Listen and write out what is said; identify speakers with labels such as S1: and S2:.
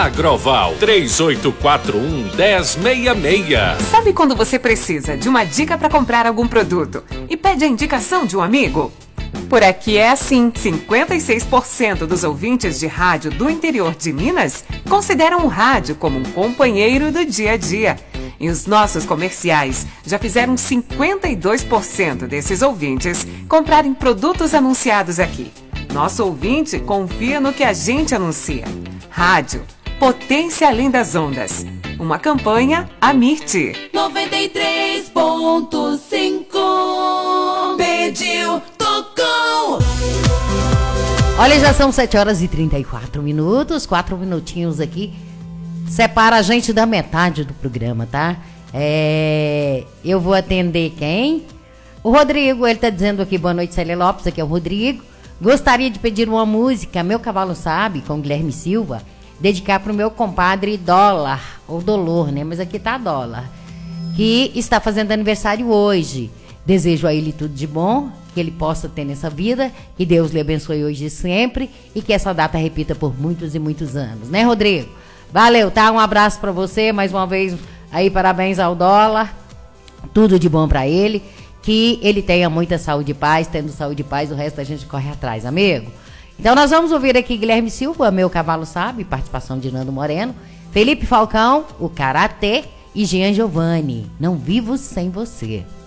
S1: Agroval 3841-1066.
S2: Sabe quando você precisa de uma dica para comprar algum produto e pede a indicação de um amigo? Por aqui é assim, 56% dos ouvintes de rádio do interior de Minas consideram o rádio como um companheiro do dia a dia. E os nossos comerciais já fizeram 52% desses ouvintes comprarem produtos anunciados aqui. Nosso ouvinte confia no que a gente anuncia. Rádio, potência além das ondas. Uma campanha Amirte.
S3: 93.5 pediu, tocou.
S4: Olha, já são 7h34, 4 minutinhos aqui. Separa a gente da metade do programa, tá? Eu vou atender quem? O Rodrigo, ele tá dizendo aqui, boa noite, Célia Lopes, aqui é o Rodrigo. Gostaria de pedir uma música, Meu Cavalo Sabe, com Guilherme Silva, dedicar pro meu compadre Dólar, ou Dolor, né? Mas aqui tá Dólar, que está fazendo aniversário hoje. Desejo a ele tudo de bom, que ele possa ter nessa vida, que Deus lhe abençoe hoje e sempre, e que essa data repita por muitos e muitos anos, né, Rodrigo? Valeu, tá? Um abraço pra você, mais uma vez, aí parabéns ao Dólar, tudo de bom pra ele, que ele tenha muita saúde e paz, tendo saúde e paz, o resto a gente corre atrás, amigo. Então nós vamos ouvir aqui Guilherme Silva, Meu Cavalo Sabe, participação de Nando Moreno, Felipe Falcão, o Karatê e Jean Giovanni, Não Vivo Sem Você.